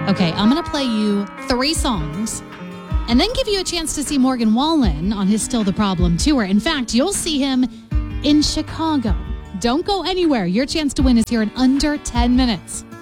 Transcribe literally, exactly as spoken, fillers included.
Okay, I'm going to play you three songs and then give you a chance to see Morgan Wallen on his Still the Problem tour. In fact, you'll see him in Chicago. Don't go anywhere. Your chance to win is here in under ten minutes.